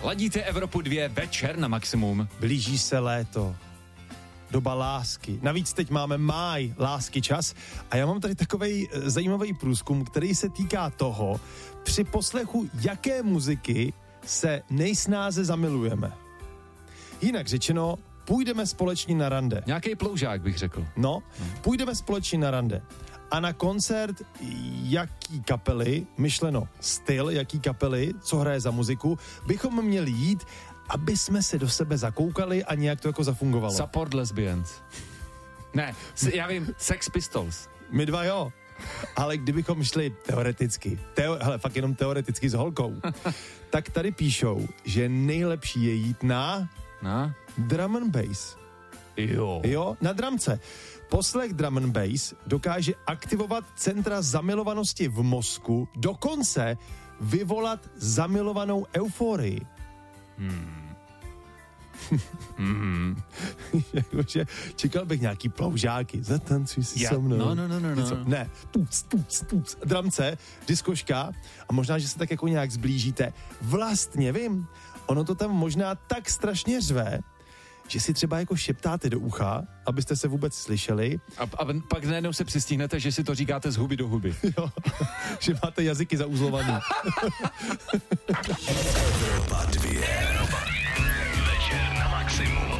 Ladíte Evropu 2 večer na maximum. Blíží se léto. Doba lásky. Navíc teď máme máj, lásky čas. A já mám tady takovej zajímavý průzkum, který se týká toho, při poslechu jaké muziky se nejsnáze zamilujeme. Jinak řečeno, půjdeme společně na rande. Nějaký ploužák bych řekl. No, půjdeme společně na rande. A na koncert jaký kapely, myšleno styl, jaký kapely, co hraje za muziku, bychom měli jít, aby jsme se do sebe zakoukali a nějak to jako zafungovalo. Support Lesbians. Ne, já vím, Sex Pistols. My dva jo, ale kdybychom šli teoreticky, hele, fakt jenom teoreticky s holkou, tak tady píšou, že nejlepší je jít na drum and bass. Jo, na dramce. Poslech drum and bass dokáže aktivovat centra zamilovanosti v mozku, dokonce vyvolat zamilovanou euforii. Jakože čekal bych nějaký ploužáky. Zatancuj si se mnou. No. Ne, tuc, dramce, diskoška a možná, že se tak jako nějak zblížíte. Vlastně vím, ono to tam možná tak strašně řve, že si třeba jako šeptáte do ucha, abyste se vůbec slyšeli. A pak najednou se přistihnete, že si to říkáte z huby do huby. Jo, že máte jazyky zauzlovaný. Evropa 2. Večer na maximum.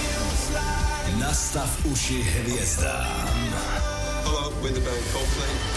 Nastav uši hvězdám. Hello, we're the band Coldplay.